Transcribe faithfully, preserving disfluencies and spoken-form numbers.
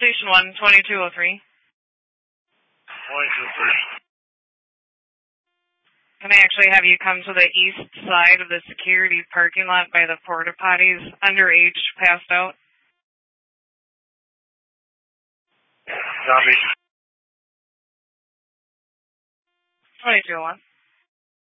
Station one, twenty-two oh three. twenty-two oh three. Can I actually have you come to the east side of the security parking lot by the porta potties? Underage, passed out. Copy. twenty-two oh one.